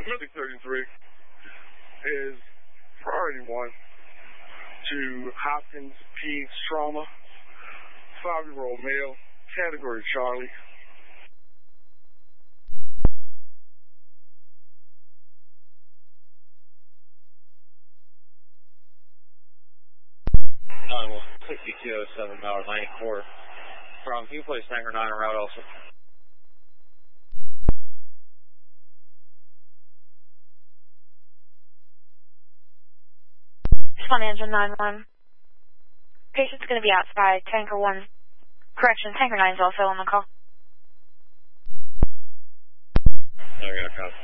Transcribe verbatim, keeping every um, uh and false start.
Medic thirty-three is priority one to Hopkins Peds Trauma, five-year-old male, category Charlie. nine one sixty-two oh seven, Mauer ninety-four. From, can you place Hangar nine en route also? One engine nine one. Patient's going to be outside. Tanker one. Correction, Tanker nine is also on the call. I got a copy.